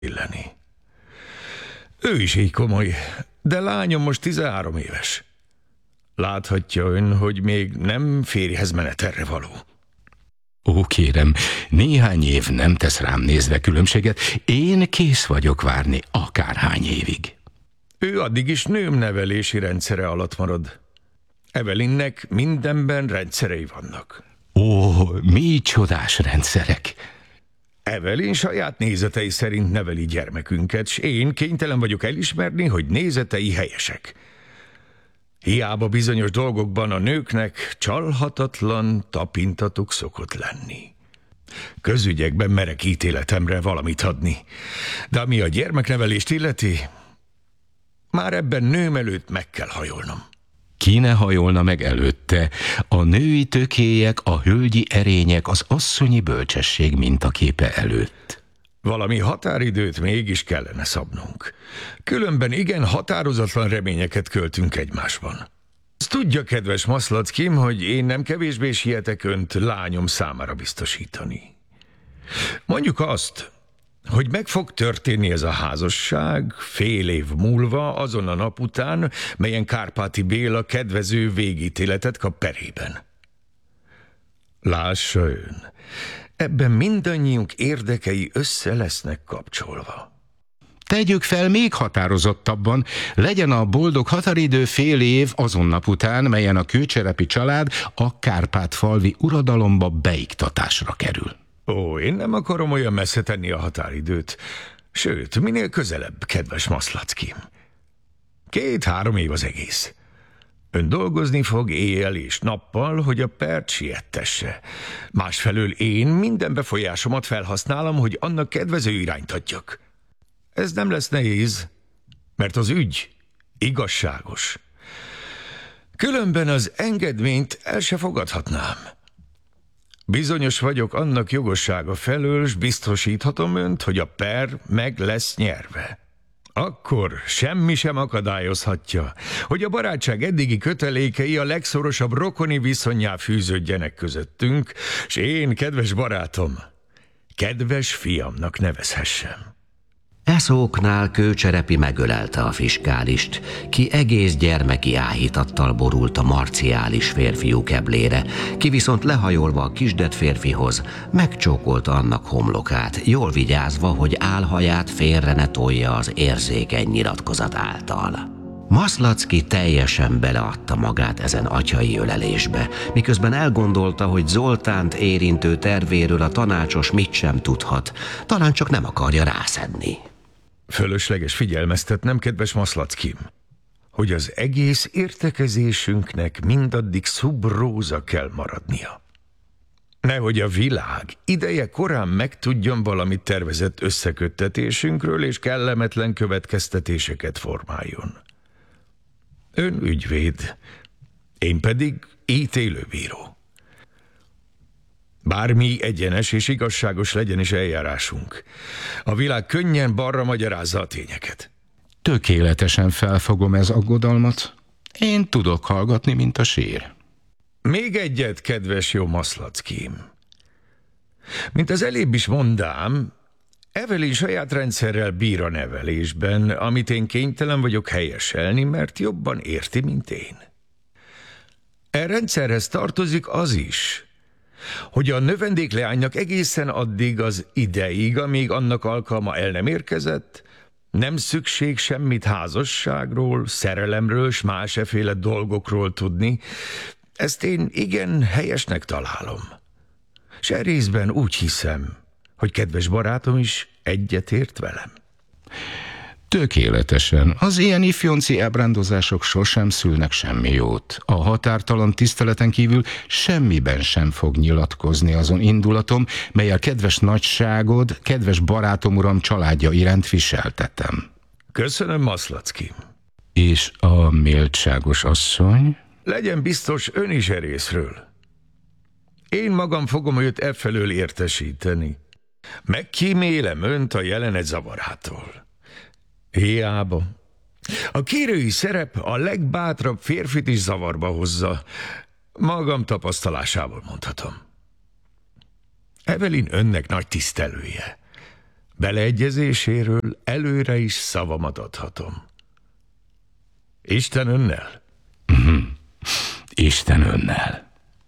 illeni. Ő is így komoly, de lányom most 13 éves. Láthatja ön, hogy még nem férjhez menetelre való. Ó, kérem, néhány év nem tesz rám nézve különbséget. Én kész vagyok várni akárhány évig. Ő addig is nőm nevelési rendszere alatt marad. Evelynnek mindenben rendszerei vannak. Ó, mi csodás rendszerek! Evelyn saját nézetei szerint neveli gyermekünket, s én kénytelen vagyok elismerni, hogy nézetei helyesek. Hiába bizonyos dolgokban a nőknek csalhatatlan tapintatuk szokott lenni. Közügyekben merek ítéletemre valamit adni, de ami a gyermeknevelést illeti, már ebben nőm előtt meg kell hajolnom. Ki ne hajolna meg előtte? A női tökélyek, a hölgyi erények, az asszonyi bölcsesség mintaképe előtt. Valami határidőt mégis kellene szabnunk. Különben igen határozatlan reményeket költünk egymásban. Azt tudja, kedves Maszlackim, hogy én nem kevésbé sietek önt lányom számára biztosítani. Mondjuk azt, hogy meg fog történni ez a házasság fél év múlva, azon a nap után, melyen Kárpáti Béla kedvező végítéletet kap perében. Lássa ön, ebben mindannyiunk érdekei össze lesznek kapcsolva. Tegyük fel még határozottabban, legyen a boldog határidő fél év azon nap után, melyen a kőcserepi család a kárpátfalvi uradalomba beiktatásra kerül. Ó, én nem akarom olyan messze tenni a határidőt. Sőt, minél közelebb, kedves Maszlackim. 2-3 év az egész. Ön dolgozni fog éjjel és nappal, hogy a pert siettesse. Másfelől én minden befolyásomat felhasználom, hogy annak kedvező irányt adjak. Ez nem lesz nehéz, mert az ügy igazságos. Különben az engedményt el se fogadhatnám. Bizonyos vagyok annak jogossága felől, s biztosíthatom önt, hogy a per meg lesz nyerve. Akkor semmi sem akadályozhatja, hogy a barátság eddigi kötelékei a legszorosabb rokoni viszonnyá fűződjenek közöttünk, s én, kedves barátom, kedves fiamnak nevezhessem. E szóknál Kőcserepi megölelte a fiskálist, ki egész gyermeki áhítattal borult a marciális férfiú keblére, ki viszont lehajolva a kisdet férfihoz, megcsókolta annak homlokát, jól vigyázva, hogy álhaját félre ne tolja az érzékeny nyilatkozat által. Maszlacki teljesen beleadta magát ezen atyai ölelésbe, miközben elgondolta, hogy Zoltánt érintő tervéről a tanácsos mit sem tudhat, talán csak nem akarja rászedni. Fölösleges figyelmeztetnem, kedves Maszlackim, hogy az egész értekezésünknek mindaddig szubróza kell maradnia. Nehogy a világ ideje korán megtudjon valamit tervezett összeköttetésünkről, és kellemetlen következtetéseket formáljon. Ön ügyvéd, én pedig ítélőbíró. Bármi egyenes és igazságos legyen is eljárásunk, a világ könnyen balra magyarázza a tényeket. Tökéletesen felfogom ez aggodalmat. Én tudok hallgatni, mint a sír. Még egyet, kedves jó Maszlackim. Mint az elébb is mondám, Evelyn saját rendszerrel bír a nevelésben, amit én kénytelen vagyok helyeselni, mert jobban érti, mint én. E rendszerhez tartozik az is, hogy a növendékleánynak egészen addig az ideig, amíg annak alkalma el nem érkezett, nem szükség semmit házasságról, szerelemről s más efféle dolgokról tudni. Ezt én igen helyesnek találom. S e részben úgy hiszem, hogy kedves barátom is egyetért velem. Tökéletesen. Az ilyen ifjonci ábrándozások sosem szülnek semmi jót. A határtalan tiszteleten kívül semmiben sem fog nyilatkozni azon indulatom, mely a kedves nagyságod, kedves barátom uram családja iránt viseltetem. Köszönöm, Maszlackim. És a méltságos asszony? Legyen biztos ön is e részről. Én magam fogom őt efelől értesíteni. Megkímélem önt a jelenet zavarától. Hiába. A kérői szerep a legbátrabb férfit is zavarba hozza. Magam tapasztalásából mondhatom. Evelyn önnek nagy tisztelője. Beleegyezéséről előre is szavamat adhatom. Isten önnel? Isten önnel.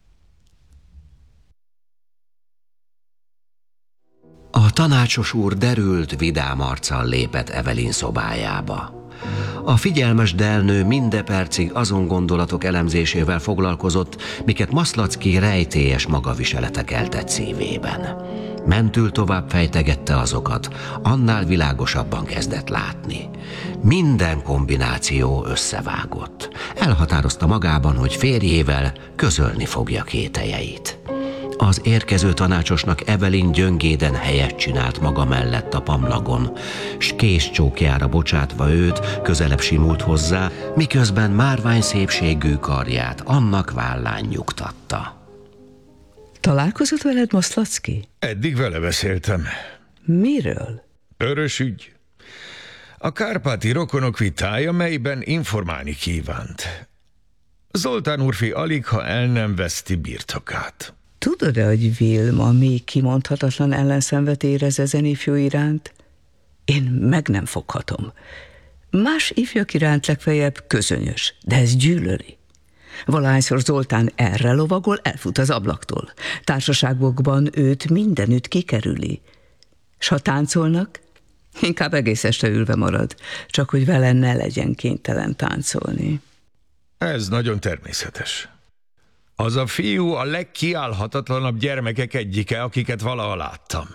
A tanácsos úr derült, vidám arccal lépett Evelyn szobájába. A figyelmes delnő minden percig azon gondolatok elemzésével foglalkozott, miket Maszlacki rejtélyes magaviselete keltett szívében. Mentül tovább fejtegette azokat, annál világosabban kezdett látni. Minden kombináció összevágott. Elhatározta magában, hogy férjével közölni fogja kételjeit. Az érkező tanácsosnak Evelyn gyöngéden helyet csinált maga mellett a pamlagon, s kézcsókjára bocsátva őt, közelebb simult hozzá, miközben márvány szépségű karját annak vállán nyugtatta. Találkozott veled Maszlacki? Eddig vele beszéltem. Miről? Örös ügy. A kárpáti rokonok vitája, melyben informálni kívánt. Zoltán úrfi alig, ha el nem veszti birtokát. Tudod-e, hogy Vilma még kimondhatatlan ellenszenvet érez ezen ifjú iránt? Én meg nem foghatom. Más ifjak iránt legfeljebb közönyös, de ez gyűlöli. Valahányszor Zoltán erre lovagol, elfut az ablaktól. Társaságokban őt mindenütt kikerüli. S ha táncolnak, inkább egész este ülve marad, csak hogy vele ne legyen kénytelen táncolni. Ez nagyon természetes. Az a fiú a legkiállhatatlanabb gyermekek egyike, akiket valaha láttam.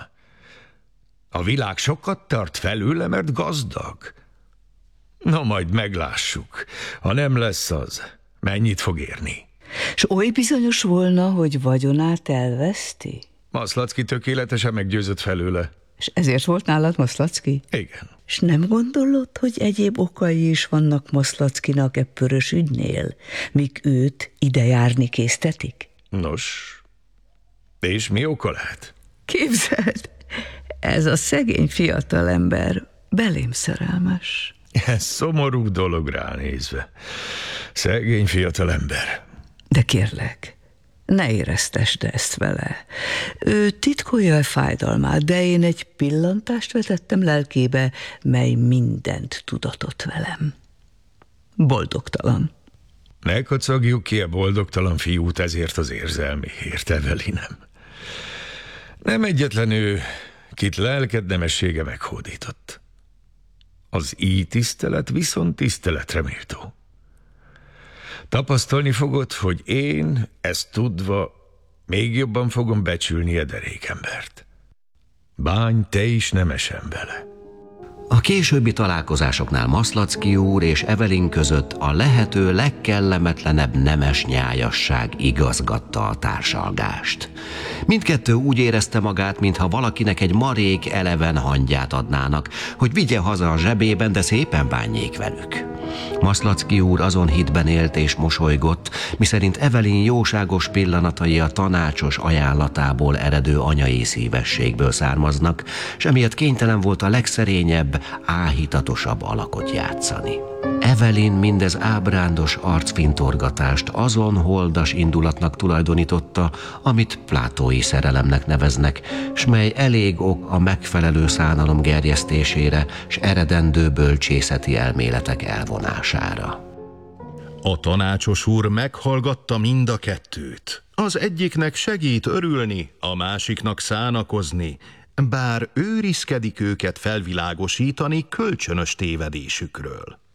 A világ sokat tart felőle, mert gazdag. Na, majd meglássuk. Ha nem lesz az, mennyit fog érni? S oly bizonyos volna, hogy vagyonát elveszti? Maszlacki tökéletesen meggyőzött felőle. És ezért volt nálad Maszlacki? Igen. És nem gondolod, hogy egyéb okai is vannak Maszlackinak e pörös ügynél, míg őt ide járni késztetik? Nos, és mi oka lehet? Képzeld, ez a szegény fiatalember belém szerelmes. Ez szomorú dolog ránézve. Szegény fiatalember. De kérlek, ne éreztesd ezt vele. Ő titkolja a fájdalmát, de én egy pillantást vetettem lelkébe, mely mindent tudatott velem. Boldogtalan. Ne kacagjuk ki a boldogtalan fiút ezért az érzelméért, Evelinem. Nem egyetlen ő, kit lelked nemessége meghódított. Az így tisztelet viszont tiszteletre méltó. Tapasztalni fogod, hogy én, ezt tudva, még jobban fogom becsülni a derékembert. Bánj te is nemesen vele. A későbbi találkozásoknál Maszlacki úr és Evelyn között a lehető legkellemetlenebb nemes nyájasság igazgatta a társalgást. Mindkettő úgy érezte magát, mintha valakinek egy marék eleven hangyát adnának, hogy vigye haza a zsebében, de szépen bánjék velük. Maszlacki úr azon hitben élt és mosolygott, miszerint Evelyn jóságos pillanatai a tanácsos ajánlatából eredő anyai szívességből származnak, s emiatt kénytelen volt a legszerényebb, áhítatosabb alakot játszani. Evelyn mindez ábrándos arcfintorgatást azon holdas indulatnak tulajdonította, amit plátói szerelemnek neveznek, s mely elég ok a megfelelő szánalom gerjesztésére s eredendő bölcsészeti elméletek elvonására. A tanácsos úr meghallgatta mind a kettőt. Az egyiknek segít örülni, a másiknak szánakozni, bár őrizkedik őket felvilágosítani kölcsönös tévedésükről.